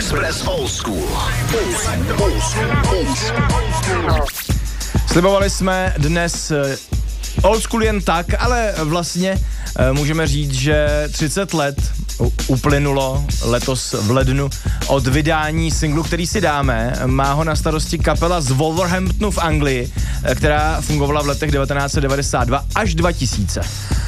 Express Old School. Slibovali jsme dnes Old School jen tak, ale vlastně můžeme říct, že 30 let uplynulo letos v lednu od vydání singlu, který si dáme. Má ho na starosti kapela z Wolverhamptonu v Anglii, která fungovala v letech 1992 až 2000.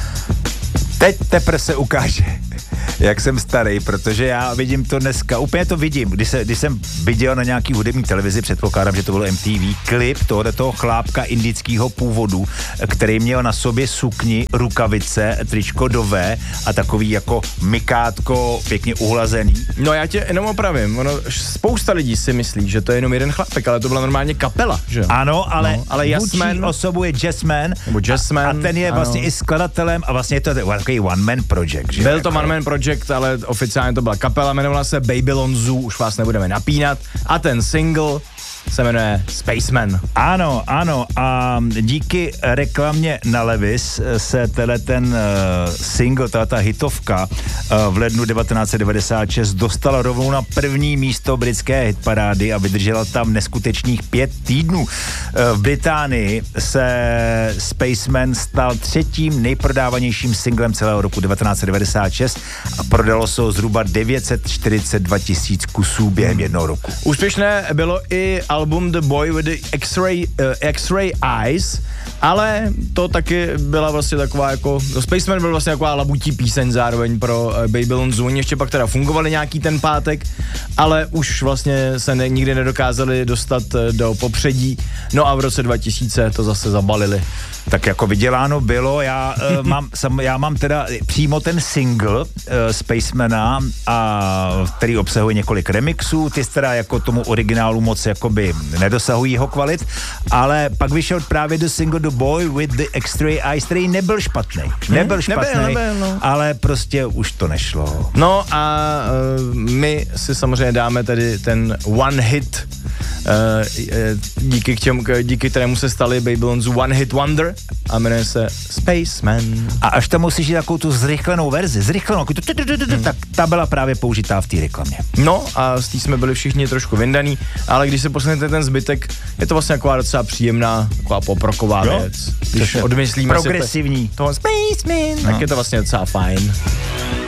Teď teprve se ukáže, jak jsem starý, protože já vidím to dneska, úplně to vidím, když jsem viděl na nějaký hudební televizi, předpokládám, že to bylo MTV, klip toho chlápka indického původu, který měl na sobě sukni, rukavice, tričko do V a takový jako mikátko pěkně uhlazený. No já tě jenom opravím, spousta lidí si myslí, že to je jenom jeden chlapek, ale to byla normálně kapela, že? Ano, ale Jazzman osobou je Jazzman a ten je vlastně i skladatelem a vlastně je to takový one-man project, že? Byl to one-man project, ale oficiálně to byla kapela, jmenovala se Babylon Zoo, už vás nebudeme napínat, a ten single se jmenuje Spaceman. Ano, a díky reklamě na Levis se ten single, ta hitovka v lednu 1996 dostala rovnou na první místo britské hitparády a vydržela tam neskutečných 5 týdnů. V Británii se Spaceman stal třetím nejprodávanějším singlem celého roku 1996 a prodalo se ho zhruba 942 000 kusů během jednoho roku. Úspěšné bylo i album The Boy with the X-Ray Eyes, ale to taky byla vlastně taková jako, Spaceman byl vlastně taková labutí píseň zároveň pro Babylon Zoo, ještě pak teda fungovali nějaký ten pátek, ale už vlastně se nikdy nedokázali dostat do popředí, no a v roce 2000 to zase zabalili. Tak jako vyděláno bylo, já mám teda přímo ten single Spacemana, který obsahuje několik remixů, ty teda jako tomu originálu moc jakoby nedosahují jeho kvalit, ale pak vyšel právě do single The Boy with the X-Ray Eyes, který nebyl špatný, nebyl, no. Ale prostě už to nešlo. No a my si samozřejmě dáme tedy ten one hit, díky kterému se stali Babylon's One Hit Wonder a jmenuje se Spaceman. A až tam musíš jít takovou tu zrychlenou verzi, tak ta byla právě použitá v té reklamě. No a s tím jsme byli všichni trošku vyndaný, ale když se poslechnete ten zbytek, je to vlastně taková docela příjemná, taková poproková věc. Když odmyslíme progresivní si toho Spaceman, tak je to vlastně docela fajn.